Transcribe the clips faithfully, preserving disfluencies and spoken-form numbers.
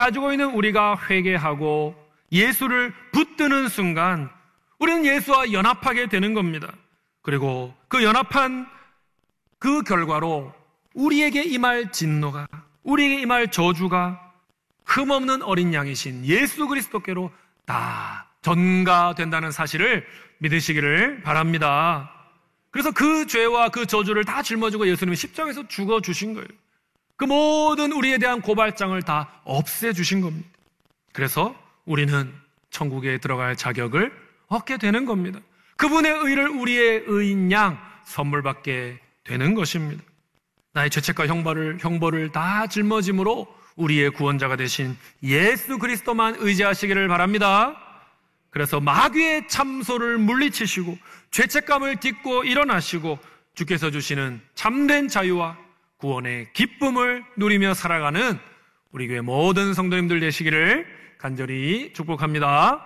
가지고 있는 우리가 회개하고 예수를 붙드는 순간 우리는 예수와 연합하게 되는 겁니다. 그리고 그 연합한 그 결과로 우리에게 임할 진노가, 우리에게 임할 저주가 흠없는 어린 양이신 예수 그리스도께로 다 전가된다는 사실을 믿으시기를 바랍니다. 그래서 그 죄와 그 저주를 다 짊어지고 예수님이 십자가에서 죽어주신 거예요. 그 모든 우리에 대한 고발장을 다 없애주신 겁니다. 그래서 우리는 천국에 들어갈 자격을 얻게 되는 겁니다. 그분의 의를 우리의 의인 양 선물 받게 되는 것입니다. 나의 죄책과 형벌을, 형벌을 다 짊어짐으로 우리의 구원자가 되신 예수 그리스도만 의지하시기를 바랍니다. 그래서 마귀의 참소를 물리치시고 죄책감을 딛고 일어나시고 주께서 주시는 참된 자유와 구원의 기쁨을 누리며 살아가는 우리 교회 모든 성도님들 되시기를 간절히 축복합니다.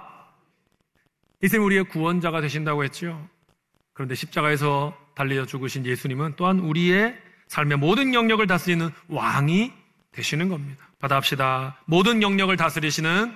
예수님 우리의 구원자가 되신다고 했죠. 그런데 십자가에서 달려 죽으신 예수님은 또한 우리의 삶의 모든 영역을 다스리는 왕이 되시는 겁니다. 받아합시다. 모든 영역을 다스리시는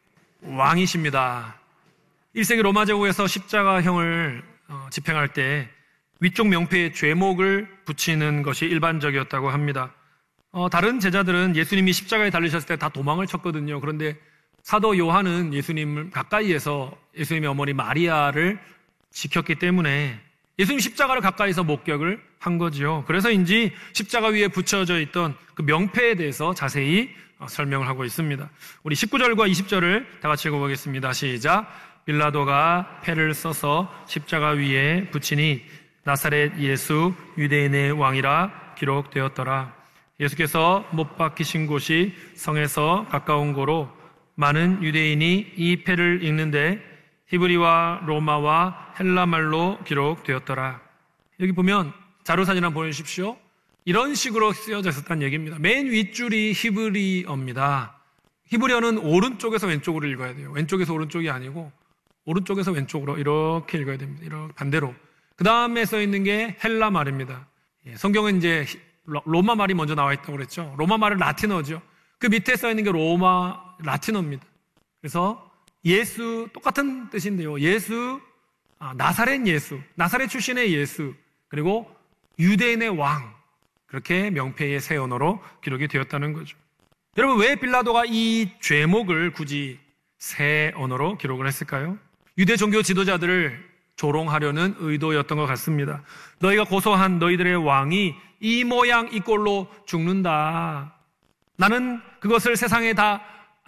왕이십니다. 일 세기 로마 제국에서 십자가형을 집행할 때 위쪽 명패에 죄목을 붙이는 것이 일반적이었다고 합니다. 어, 다른 제자들은 예수님이 십자가에 달리셨을 때 다 도망을 쳤거든요. 그런데 사도 요한은 예수님을 가까이에서 예수님의 어머니 마리아를 지켰기 때문에 예수님 십자가를 가까이서 목격을 한 거지요. 그래서인지 십자가 위에 붙여져 있던 그 명패에 대해서 자세히 설명을 하고 있습니다. 우리 십구 절과 이십 절을 다 같이 읽어보겠습니다. 시작. 빌라도가 패를 써서 십자가 위에 붙이니 나사렛 예수 유대인의 왕이라 기록되었더라. 예수께서 못 박히신 곳이 성에서 가까운 고로 많은 유대인이 이 패를 읽는데 히브리와 로마와 헬라말로 기록되었더라. 여기 보면 자료사진 한번 보여주십시오. 이런 식으로 쓰여져 있었다는 얘기입니다. 맨 윗줄이 히브리어입니다. 히브리어는 오른쪽에서 왼쪽으로 읽어야 돼요. 왼쪽에서 오른쪽이 아니고 오른쪽에서 왼쪽으로 이렇게 읽어야 됩니다. 이렇게 반대로. 그 다음에 써 있는 게 헬라 말입니다. 성경은 이제 로마 말이 먼저 나와 있다고 그랬죠. 로마 말은 라틴어죠. 그 밑에 써 있는 게 로마 라틴어입니다. 그래서 예수 똑같은 뜻인데요. 예수, 아, 나사렛 예수, 나사렛 출신의 예수, 그리고 유대인의 왕, 그렇게 명패의 새 언어로 기록이 되었다는 거죠. 여러분, 왜 빌라도가 이 죄목을 굳이 새 언어로 기록을 했을까요? 유대 종교 지도자들을 조롱하려는 의도였던 것 같습니다. 너희가 고소한 너희들의 왕이 이 모양 이 꼴로 죽는다. 나는 그것을 세상에 다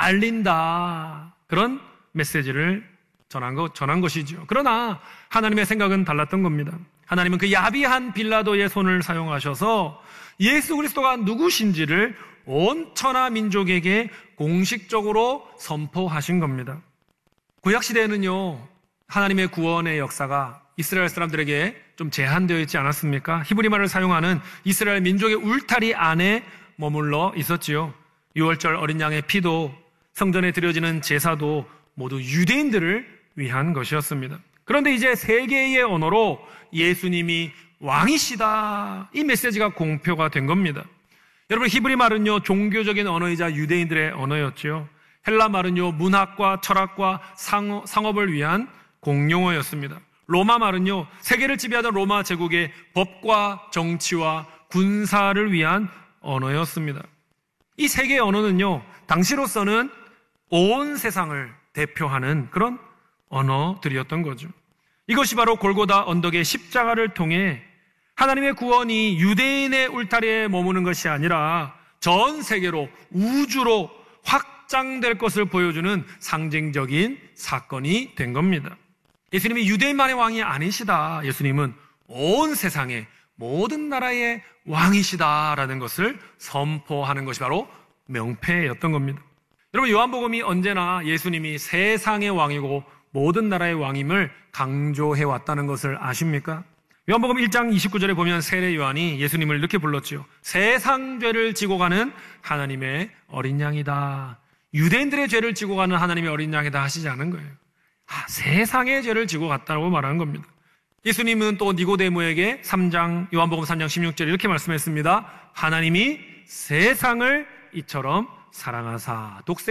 알린다. 그런 메시지를 전한 것, 전한 것이죠. 그러나 하나님의 생각은 달랐던 겁니다. 하나님은 그 야비한 빌라도의 손을 사용하셔서 예수 그리스도가 누구신지를 온 천하 민족에게 공식적으로 선포하신 겁니다. 구약시대에는요, 하나님의 구원의 역사가 이스라엘 사람들에게 좀 제한되어 있지 않았습니까? 히브리 말을 사용하는 이스라엘 민족의 울타리 안에 머물러 있었지요. 유월절 어린 양의 피도 성전에 드려지는 제사도 모두 유대인들을 위한 것이었습니다. 그런데 이제 세계의 언어로 예수님이 왕이시다, 이 메시지가 공표가 된 겁니다. 여러분, 히브리 말은요 종교적인 언어이자 유대인들의 언어였죠. 헬라 말은요 문학과 철학과 상어, 상업을 위한 공용어였습니다. 로마 말은요 세계를 지배하던 로마 제국의 법과 정치와 군사를 위한 언어였습니다. 이 세 개의 언어는요 당시로서는 온 세상을 대표하는 그런 언어들이었던 거죠. 이것이 바로 골고다 언덕의 십자가를 통해 하나님의 구원이 유대인의 울타리에 머무는 것이 아니라 전 세계로, 우주로 확장될 것을 보여주는 상징적인 사건이 된 겁니다. 예수님이 유대인만의 왕이 아니시다. 예수님은 온 세상의 모든 나라의 왕이시다라는 것을 선포하는 것이 바로 명패였던 겁니다. 여러분, 요한복음이 언제나 예수님이 세상의 왕이고 모든 나라의 왕임을 강조해 왔다는 것을 아십니까? 요한복음 일 장 이십구 절에 보면 세례 요한이 예수님을 이렇게 불렀지요. 세상 죄를 지고 가는 하나님의 어린 양이다. 유대인들의 죄를 지고 가는 하나님의 어린 양이다 하시지 않은 거예요. 아, 세상의 죄를 지고 갔다고 말하는 겁니다. 예수님은 또 니고데모에게 삼 장, 요한복음 삼 장 십육 절 이렇게 말씀했습니다. 하나님이 세상을 이처럼 사랑하사 독생